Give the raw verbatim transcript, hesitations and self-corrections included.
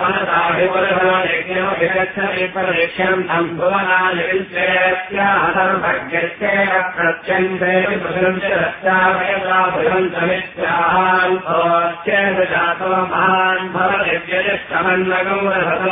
मनसाभिपुरुषयज्ञमभिगच्छति परीक्ष्यम् तम् भुवनानि विश्वेत्याहतर्भग्यस्य प्रत्यन्ते प्रसृञ्चरश्चावयता भुवन्तमित्याहान् जातो महान् भवति व्यजस्तमन्नगौरभत